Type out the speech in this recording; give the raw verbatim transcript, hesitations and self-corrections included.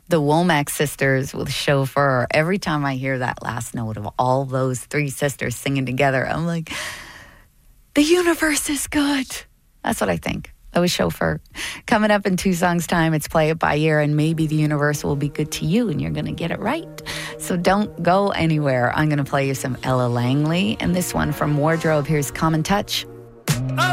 the Womack sisters with Chauffeur. Every time I hear that last note of all those three sisters singing together, I'm like, the universe is good. That's what I think. That was Chauffeur. Coming up in two songs' time, it's Play It By Ear, and maybe the universe will be good to you and you're going to get it right. So don't go anywhere. I'm going to play you some Ella Langley, and this one from Wardrobe. Here's Common Touch.